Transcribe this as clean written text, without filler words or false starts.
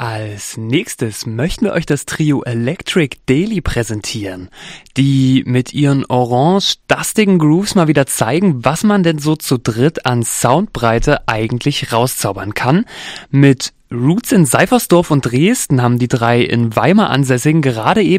Als nächstes möchten wir euch das Trio Electric Daily präsentieren, die mit ihren orange-dustigen Grooves mal wieder zeigen, was man denn so zu dritt an Soundbreite eigentlich rauszaubern kann. Mit Roots in Seifersdorf und Dresden haben die drei in Weimar ansässigen gerade eben